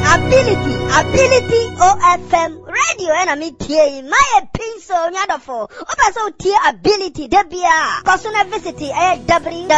Ability OFM radio and I'm here. My pin so nyadofo. Opa so ability debia. Kosuna visit www